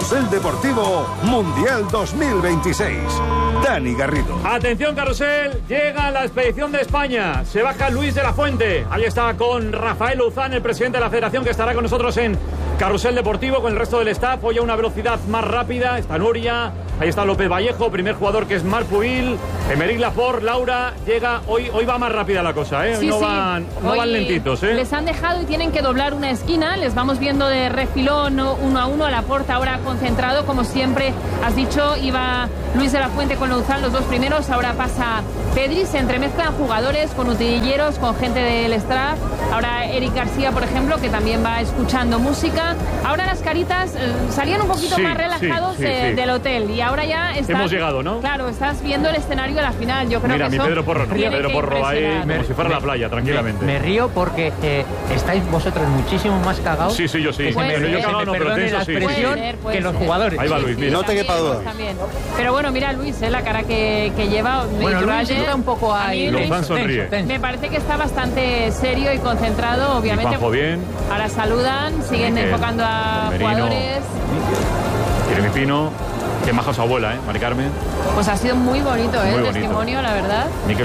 Carrusel Deportivo Mundial 2026. Dani Garrido. Atención, Carrusel, llega la expedición de España. Se baja Luis de la Fuente. Ahí está con Rafael Luzán, el presidente de la federación, que estará con nosotros en Carrusel Deportivo con el resto del staff. Hoy a una velocidad más rápida. Está Nuria, ahí está López Vallejo, primer jugador que es Marc Pubil, Emeric Laporte, Laura. Llega, hoy va más rápida la cosa, ¿eh? Sí, no sí. van lentitos, ¿eh? Les han dejado y tienen que doblar una esquina. Les vamos viendo de refilón, uno a uno. Laporte ahora concentrado, como siempre has dicho. Iba Luis de la Fuente con Luzán, los dos primeros. Ahora pasa Pedri, se entremezclan jugadores con utilleros, con gente del staff. Ahora Eric García, por ejemplo, que también va escuchando música. Ahora las caritas salían un poquito más relajados del hotel, y ahora ya hemos llegado, ¿no? Claro, estás viendo el escenario de la final. Yo creo Mira, que mi Pedro Porro, ahí como si fuera la playa, tranquilamente. Me río porque estáis vosotros muchísimo más cagados. Sí, yo sí. Yo cagado no, pero la expresión que los jugadores. Ahí va Luis, mira. No te quepa duda. Pero bueno, mira Luis, la cara que lleva. Bueno, Luis está un poco ahí. Luzán sonríe. Me parece que está bastante serio y concentrado, obviamente. Bien. Ahora saludan, siguen enfocando a Merino, jugadores. Jeremy Pino, que maja su abuela, Mari Carmen. Pues ha sido muy bonito, Muy el bonito. testimonio, la verdad.